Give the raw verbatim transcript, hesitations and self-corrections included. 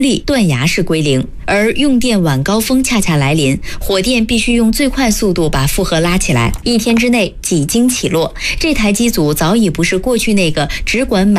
力断崖式归零。而用电晚高峰恰恰来临，火电必须用最快速度把负荷拉起来，一天之内几经起落。这台机组早已不是过去那个只管满